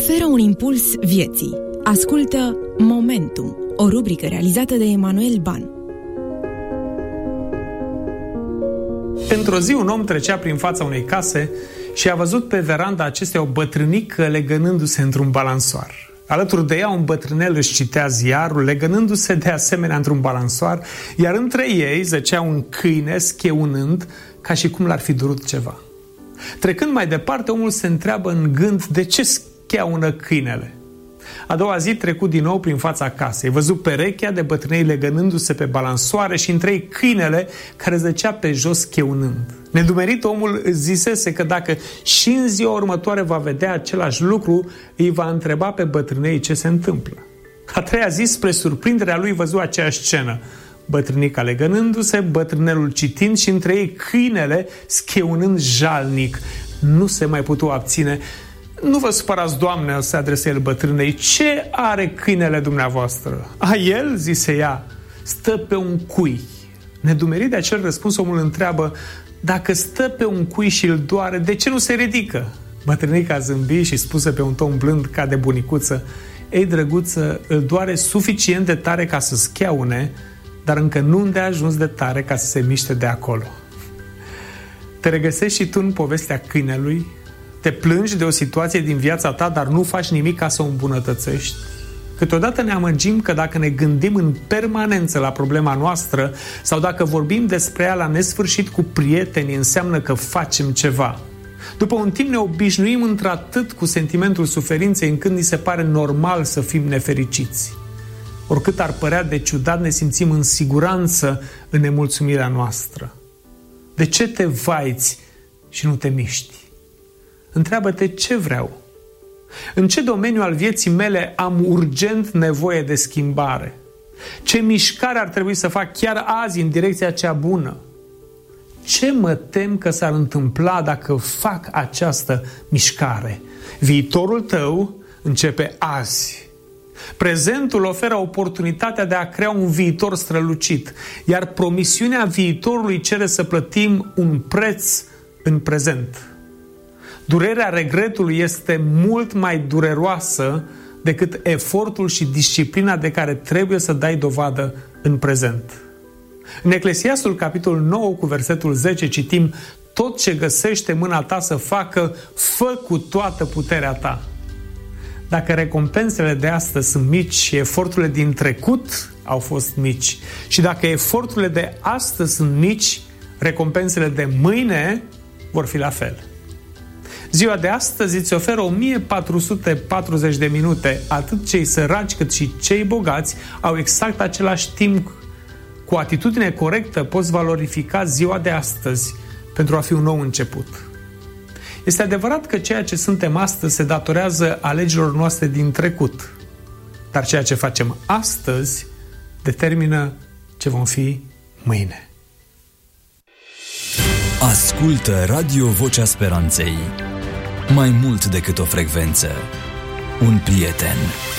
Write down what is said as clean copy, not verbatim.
Oferă un impuls vieții. Ascultă Momentum, o rubrică realizată de Emanuel Ban. Într-o zi, un om trecea prin fața unei case și a văzut pe veranda acesteia o bătrânică legănându-se într-un balansoar. Alături de ea, un bătrânel își citea ziarul, legănându-se de asemenea într-un balansoar, iar între ei zăcea un câine scheunând ca și cum l-ar fi durut ceva. Trecând mai departe, omul se întreabă în gând de ce scheaună câinele. A doua zi trecut din nou prin fața casei. Văzut perechea de bătrânei legănându-se pe balansoare și între ei câinele care zăcea pe jos scheunând. Nedumerit, omul zisese că dacă și în ziua următoare va vedea același lucru, îi va întreba pe bătrânei ce se întâmplă. A treia zi, spre surprinderea lui, văzu aceeași scenă. Bătrânica legănându-se, bătrânelul citind și între ei câinele scheunând jalnic. Nu se mai putu abține. Nu vă supărați, doamne, se adresa el bătrânei. Ce are câinele dumneavoastră? A, el, zise ea, stă pe un cui. Nedumerit de acel răspuns, omul întreabă, dacă stă pe un cui și îl doare, de ce nu se ridică? Bătrânica zâmbi și spuse pe un ton blând ca de bunicuță, ei, drăguță, îl doare suficient de tare ca să scheaune, dar încă nu îndeajuns de tare ca să se miște de acolo. Te regăsești și tu în povestea câinelui? Te plângi de o situație din viața ta, dar nu faci nimic ca să o îmbunătățești? Câteodată ne amăgim că dacă ne gândim în permanență la problema noastră sau dacă vorbim despre ea la nesfârșit cu prieteni, înseamnă că facem ceva. După un timp ne obișnuim într-atât cu sentimentul suferinței încât ni se pare normal să fim nefericiți. Oricât ar părea de ciudat, ne simțim în siguranță în nemulțumirea noastră. De ce te vaiți și nu te miști? Întreabă-te ce vreau. În ce domeniu al vieții mele am urgent nevoie de schimbare? Ce mișcare ar trebui să fac chiar azi în direcția cea bună? Ce mă tem că s-ar întâmpla dacă fac această mișcare? Viitorul tău începe azi. Prezentul oferă oportunitatea de a crea un viitor strălucit, iar promisiunea viitorului cere să plătim un preț în prezent. Durerea regretului este mult mai dureroasă decât efortul și disciplina de care trebuie să dai dovadă în prezent. În Eclesiastul, capitolul 9, cu versetul 10, citim: tot ce găsește mâna ta să facă, fă cu toată puterea ta. Dacă recompensele de astăzi sunt mici și eforturile din trecut au fost mici, și dacă eforturile de astăzi sunt mici, recompensele de mâine vor fi la fel. Ziua de astăzi îți oferă 1440 de minute. Atât cei săraci cât și cei bogați au exact același timp. Cu atitudine corectă poți valorifica ziua de astăzi pentru a fi un nou început. Este adevărat că ceea ce suntem astăzi se datorează alegerilor noastre din trecut, dar ceea ce facem astăzi determină ce vom fi mâine. Ascultă Radio Vocea Speranței. Mai mult decât o frecvență, un prieten.